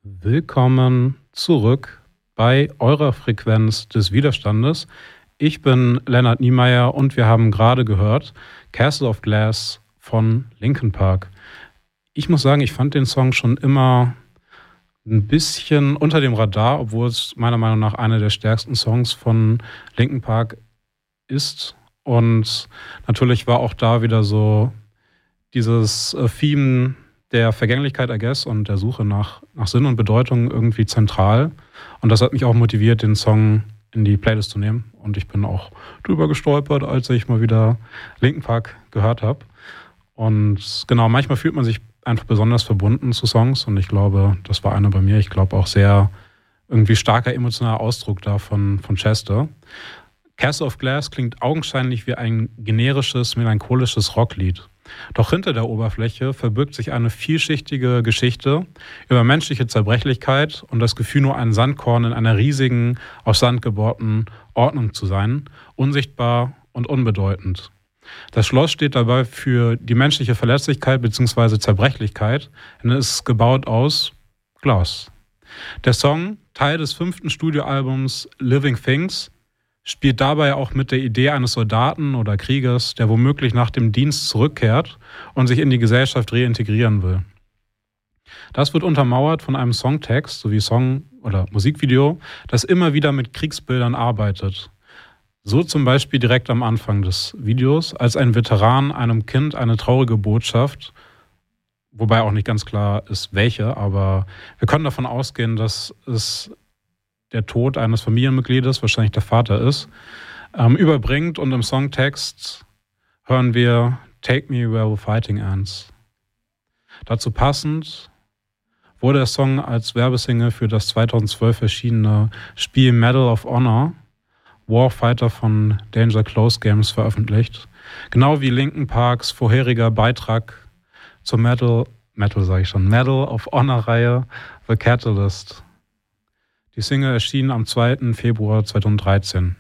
Willkommen zurück bei eurer Frequenz des Widerstandes. Ich bin Lennart Niemeyer und wir haben gerade gehört Castle of Glass von Linkin Park. Ich muss sagen, ich fand den Song schon immer ein bisschen unter dem Radar, obwohl es meiner Meinung nach einer der stärksten Songs von Linkin Park ist. Und natürlich war auch da wieder so dieses Theme der Vergänglichkeit, I guess, und der Suche nach Sinn und Bedeutung irgendwie zentral. Und das hat mich auch motiviert, den Song in die Playlist zu nehmen. Und ich bin auch drüber gestolpert, als ich mal wieder Linkin Park gehört habe. Und genau, manchmal fühlt man sich einfach besonders verbunden zu Songs. Und ich glaube, das war einer bei mir. Ich glaube auch sehr irgendwie starker emotionaler Ausdruck da von Chester. Castle of Glass klingt augenscheinlich wie ein generisches, melancholisches Rocklied. Doch hinter der Oberfläche verbirgt sich eine vielschichtige Geschichte über menschliche Zerbrechlichkeit und das Gefühl, nur ein Sandkorn in einer riesigen, aus Sand gebohrten Ordnung zu sein, unsichtbar und unbedeutend. Das Schloss steht dabei für die menschliche Verletzlichkeit bzw. Zerbrechlichkeit, denn es ist gebaut aus Glas. Der Song, Teil des 5. Studioalbums Living Things, spielt dabei auch mit der Idee eines Soldaten oder Kriegers, der womöglich nach dem Dienst zurückkehrt und sich in die Gesellschaft reintegrieren will. Das wird untermauert von einem Songtext sowie Song- oder Musikvideo, das immer wieder mit Kriegsbildern arbeitet. So zum Beispiel direkt am Anfang des Videos, als ein Veteran einem Kind eine traurige Botschaft, wobei auch nicht ganz klar ist, welche, aber wir können davon ausgehen, dass es der Tod eines Familienmitgliedes, wahrscheinlich der Vater ist, überbringt. Und im Songtext hören wir Take Me Where the Fighting Ends. Dazu passend wurde der Song als Werbesingle für das 2012 erschienene Spiel Medal of Honor, Warfighter von Danger Close Games, veröffentlicht. Genau wie Linkin Parks vorheriger Beitrag zur Medal of Honor-Reihe The Catalyst. Die Single erschien am 2. Februar 2013.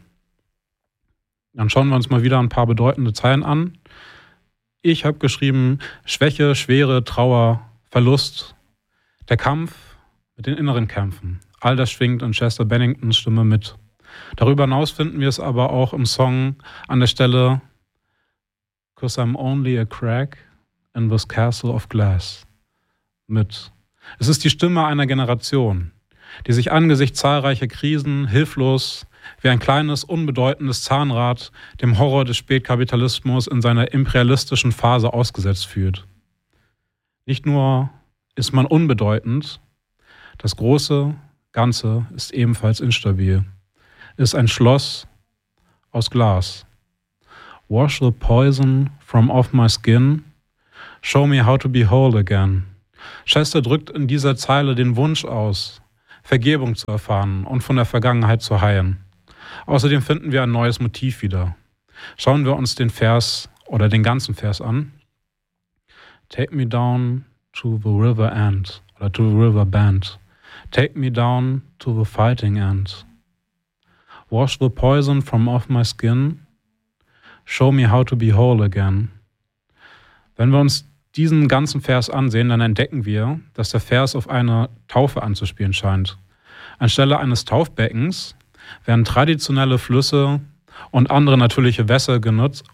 Dann schauen wir uns mal wieder ein paar bedeutende Zeilen an. Ich habe geschrieben: Schwäche, Schwere, Trauer, Verlust, der Kampf mit den inneren Kämpfen. All das schwingt in Chester Benningtons Stimme mit. Darüber hinaus finden wir es aber auch im Song an der Stelle "'Cause I'm only a crack in this castle of glass" mit. Es ist die Stimme einer Generation, die sich angesichts zahlreicher Krisen hilflos wie ein kleines, unbedeutendes Zahnrad dem Horror des Spätkapitalismus in seiner imperialistischen Phase ausgesetzt fühlt. Nicht nur ist man unbedeutend, das große Ganze ist ebenfalls instabil. Ist ein Schloss aus Glas. Wash the poison from off my skin, show me how to be whole again. Chester drückt in dieser Zeile den Wunsch aus, Vergebung zu erfahren und von der Vergangenheit zu heilen. Außerdem finden wir ein neues Motiv wieder. Schauen wir uns den Vers oder den ganzen Vers an. Take me down to the river end oder to the river bend. Take me down to the fighting end. Wash the poison from off my skin. Show me how to be whole again. Wenn wir uns diesen ganzen Vers ansehen, dann entdecken wir, dass der Vers auf eine Taufe anzuspielen scheint. Anstelle eines Taufbeckens werden traditionelle Flüsse und andere natürliche Gewässer genutzt,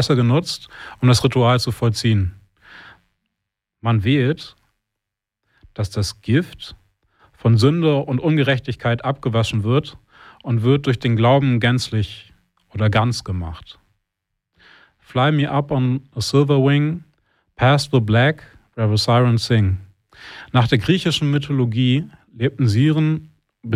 um das Ritual zu vollziehen. Man wählt, dass das Gift von Sünde und Ungerechtigkeit abgewaschen wird und wird durch den Glauben gänzlich oder ganz gemacht. Fly me up on a silver wing, past the black, where the sirens sing. Nach der griechischen Mythologie lebten Sirenen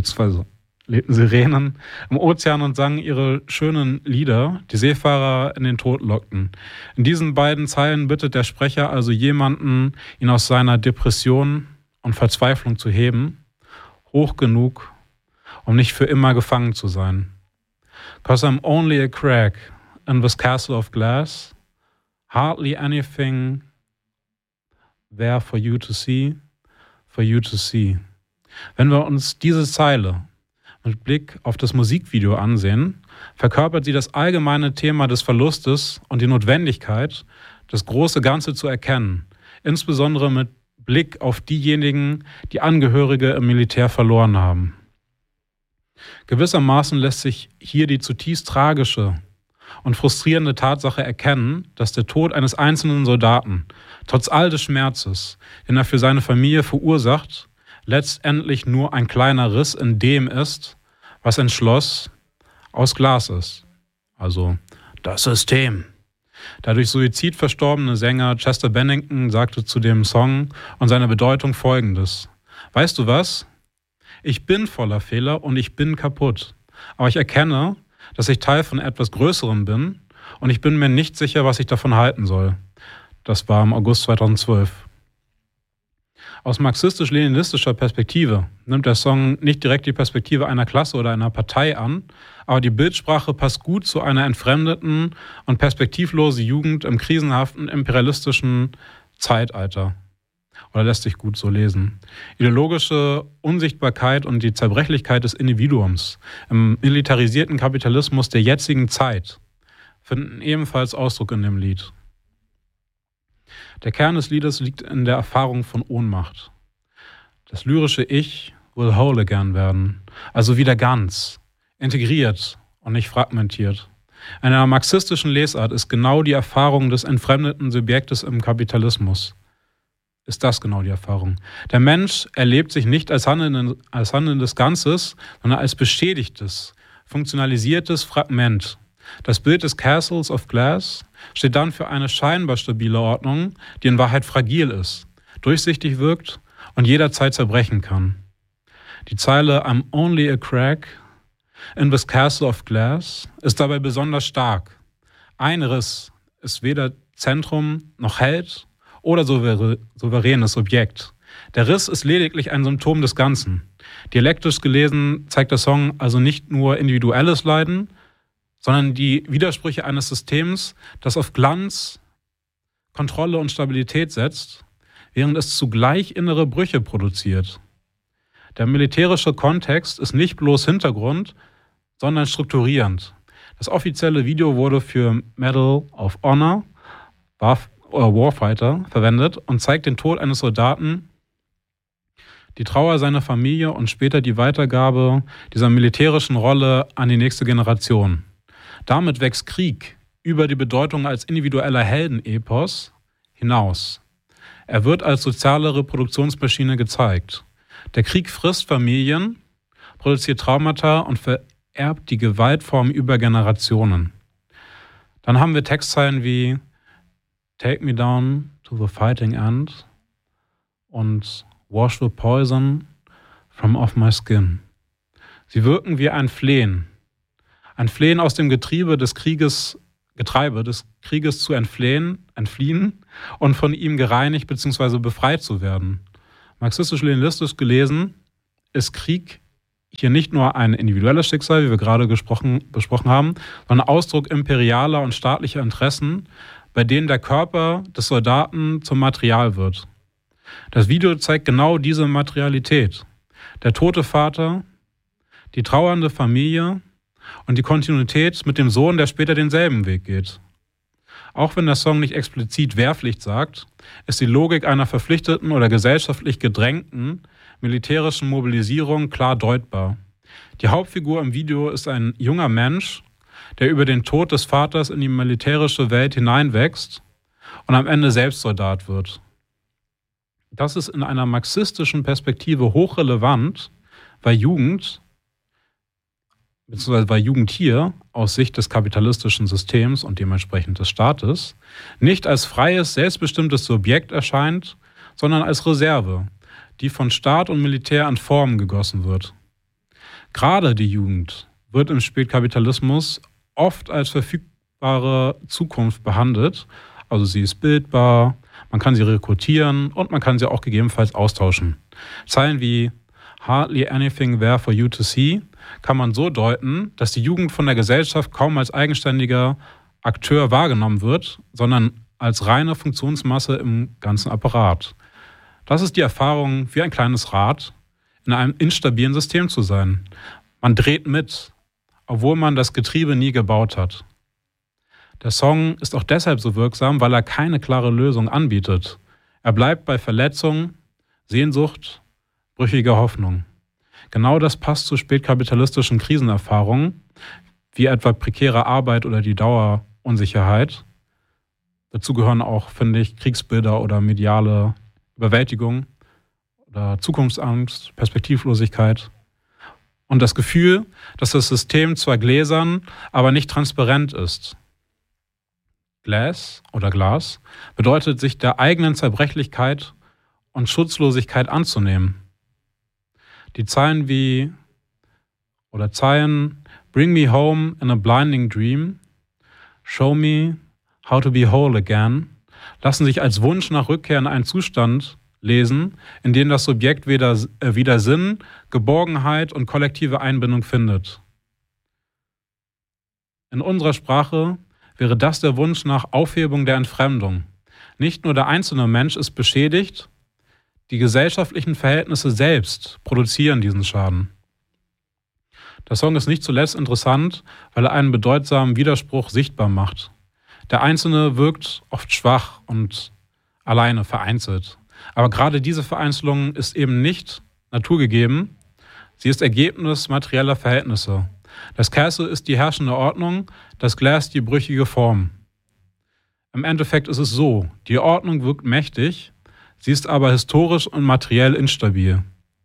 im Ozean und sangen ihre schönen Lieder, die Seefahrer in den Tod lockten. In diesen beiden Zeilen bittet der Sprecher also jemanden, ihn aus seiner Depression und Verzweiflung zu heben, hoch genug, um nicht für immer gefangen zu sein. 'Cause I'm only a crack in this castle of glass, hardly anything there for you to see, for you to see. Wenn wir uns diese Zeile mit Blick auf das Musikvideo ansehen, verkörpert sie das allgemeine Thema des Verlustes und die Notwendigkeit, das große Ganze zu erkennen, insbesondere mit Blick auf diejenigen, die Angehörige im Militär verloren haben. Gewissermaßen lässt sich hier die zutiefst tragische und frustrierende Tatsache erkennen, dass der Tod eines einzelnen Soldaten, trotz all des Schmerzes, den er für seine Familie verursacht, letztendlich nur ein kleiner Riss in dem ist, was ein Schloss aus Glas ist. Also das System. Der durch Suizid verstorbene Sänger Chester Bennington sagte zu dem Song und seiner Bedeutung Folgendes: Weißt du was? Ich bin voller Fehler und ich bin kaputt. Aber ich erkenne, dass ich Teil von etwas Größerem bin und ich bin mir nicht sicher, was ich davon halten soll. Das war im August 2012. Aus marxistisch-leninistischer Perspektive nimmt der Song nicht direkt die Perspektive einer Klasse oder einer Partei an, aber die Bildsprache passt gut zu einer entfremdeten und perspektivlosen Jugend im krisenhaften imperialistischen Zeitalter. Oder lässt sich gut so lesen. Ideologische Unsichtbarkeit und die Zerbrechlichkeit des Individuums im militarisierten Kapitalismus der jetzigen Zeit finden ebenfalls Ausdruck in dem Lied. Der Kern des Liedes liegt in der Erfahrung von Ohnmacht. Das lyrische Ich will whole again werden, also wieder ganz, integriert und nicht fragmentiert. In einer marxistischen Lesart ist genau die Erfahrung des entfremdeten Subjektes im Kapitalismus. Ist das genau die Erfahrung? Der Mensch erlebt sich nicht als handelndes Ganzes, sondern als beschädigtes, funktionalisiertes Fragment. Das Bild des Castles of Glass steht dann für eine scheinbar stabile Ordnung, die in Wahrheit fragil ist, durchsichtig wirkt und jederzeit zerbrechen kann. Die Zeile "I'm only a crack in this castle of glass" ist dabei besonders stark. Ein Riss ist weder Zentrum noch Held oder souveränes Objekt. Der Riss ist lediglich ein Symptom des Ganzen. Dialektisch gelesen zeigt der Song also nicht nur individuelles Leiden, sondern die Widersprüche eines Systems, das auf Glanz, Kontrolle und Stabilität setzt, während es zugleich innere Brüche produziert. Der militärische Kontext ist nicht bloß Hintergrund, sondern strukturierend. Das offizielle Video wurde für Medal of Honor, Warfighter, verwendet und zeigt den Tod eines Soldaten, die Trauer seiner Familie und später die Weitergabe dieser militärischen Rolle an die nächste Generation. Damit wächst Krieg über die Bedeutung als individueller Heldenepos hinaus. Er wird als soziale Reproduktionsmaschine gezeigt. Der Krieg frisst Familien, produziert Traumata und vererbt die Gewaltform über Generationen. Dann haben wir Textzeilen wie "Take me down to the fighting end" und "Wash the poison from off my skin". Sie wirken wie ein Flehen aus dem Getreide des Krieges zu entfliehen und von ihm gereinigt bzw. befreit zu werden. Marxistisch-leninistisch gelesen ist Krieg hier nicht nur ein individuelles Schicksal, wie wir gerade besprochen haben, sondern Ausdruck imperialer und staatlicher Interessen, bei denen der Körper des Soldaten zum Material wird. Das Video zeigt genau diese Materialität. Der tote Vater, die trauernde Familie und die Kontinuität mit dem Sohn, der später denselben Weg geht. Auch wenn der Song nicht explizit Wehrpflicht sagt, ist die Logik einer verpflichteten oder gesellschaftlich gedrängten militärischen Mobilisierung klar deutbar. Die Hauptfigur im Video ist ein junger Mensch, der über den Tod des Vaters in die militärische Welt hineinwächst und am Ende selbst Soldat wird. Das ist in einer marxistischen Perspektive hochrelevant, weil Jugend hier aus Sicht des kapitalistischen Systems und dementsprechend des Staates nicht als freies, selbstbestimmtes Subjekt erscheint, sondern als Reserve, die von Staat und Militär in Formen gegossen wird. Gerade die Jugend wird im Spätkapitalismus oft als verfügbare Zukunft behandelt, also sie ist bildbar, man kann sie rekrutieren und man kann sie auch gegebenenfalls austauschen. Zeilen wie "Hardly anything there for you to see" kann man so deuten, dass die Jugend von der Gesellschaft kaum als eigenständiger Akteur wahrgenommen wird, sondern als reine Funktionsmasse im ganzen Apparat. Das ist die Erfahrung, wie ein kleines Rad in einem instabilen System zu sein. Man dreht mit, obwohl man das Getriebe nie gebaut hat. Der Song ist auch deshalb so wirksam, weil er keine klare Lösung anbietet. Er bleibt bei Verletzung, Sehnsucht, brüchiger Hoffnung. Genau das passt zu spätkapitalistischen Krisenerfahrungen, wie etwa prekäre Arbeit oder die Dauerunsicherheit. Dazu gehören auch, finde ich, Kriegsbilder oder mediale Überwältigung oder Zukunftsangst, Perspektivlosigkeit. Und das Gefühl, dass das System zwar gläsern, aber nicht transparent ist. Glass oder Glas bedeutet, sich der eigenen Zerbrechlichkeit und Schutzlosigkeit anzunehmen. Die Zeilen Bring me home in a blinding dream, show me how to be whole again, lassen sich als Wunsch nach Rückkehr in einen Zustand lesen, in dem das Subjekt wieder Sinn, Geborgenheit und kollektive Einbindung findet. In unserer Sprache wäre das der Wunsch nach Aufhebung der Entfremdung. Nicht nur der einzelne Mensch ist beschädigt, die gesellschaftlichen Verhältnisse selbst produzieren diesen Schaden. Der Song ist nicht zuletzt interessant, weil er einen bedeutsamen Widerspruch sichtbar macht. Der Einzelne wirkt oft schwach und alleine, vereinzelt. Aber gerade diese Vereinzelung ist eben nicht naturgegeben, sie ist Ergebnis materieller Verhältnisse. Das Castle ist die herrschende Ordnung, das Glass die brüchige Form. Im Endeffekt ist es so, die Ordnung wirkt mächtig, sie ist aber historisch und materiell instabil.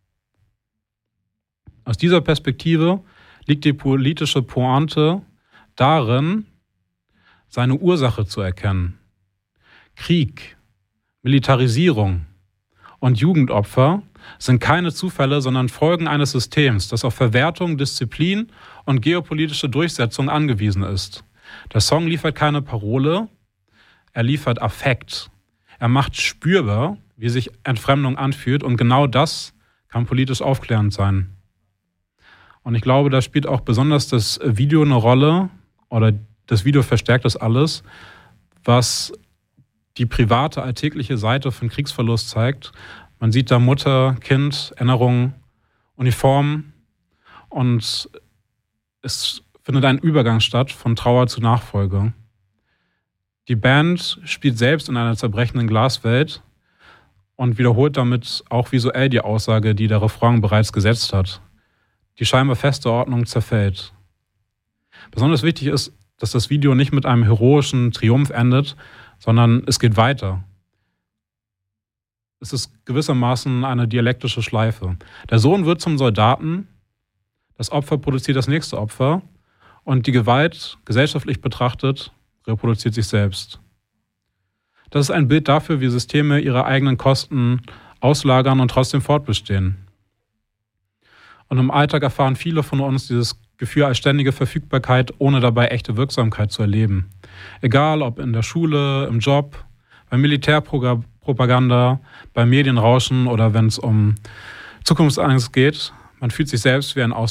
Aus dieser Perspektive liegt die politische Pointe darin, seine Ursache zu erkennen. Krieg, Militarisierung und Jugendopfer sind keine Zufälle, sondern Folgen eines Systems, das auf Verwertung, Disziplin und geopolitische Durchsetzung angewiesen ist. Der Song liefert keine Parole, er liefert Affekt. Er macht spürbar, wie sich Entfremdung anfühlt, und genau das kann politisch aufklärend sein. Und ich glaube, da spielt auch besonders das Video eine Rolle, oder das Video verstärkt das alles, was die private, alltägliche Seite von Kriegsverlust zeigt. Man sieht da Mutter, Kind, Erinnerungen, Uniformen, und es findet ein Übergang statt von Trauer zu Nachfolge. Die Band spielt selbst in einer zerbrechenden Glaswelt und wiederholt damit auch visuell die Aussage, die der Refrain bereits gesetzt hat. Die scheinbar feste Ordnung zerfällt. Besonders wichtig ist, dass das Video nicht mit einem heroischen Triumph endet, sondern es geht weiter. Es ist gewissermaßen eine dialektische Schleife. Der Sohn wird zum Soldaten, das Opfer produziert das nächste Opfer und die Gewalt, gesellschaftlich betrachtet, reproduziert sich selbst. Das ist ein Bild dafür, wie Systeme ihre eigenen Kosten auslagern und trotzdem fortbestehen. Und im Alltag erfahren viele von uns dieses Gefühl als ständige Verfügbarkeit, ohne dabei echte Wirksamkeit zu erleben. Egal ob in der Schule, im Job, bei Militärpropaganda, beim Medienrauschen oder wenn es um Zukunftsangst geht, man fühlt sich selbst wie ein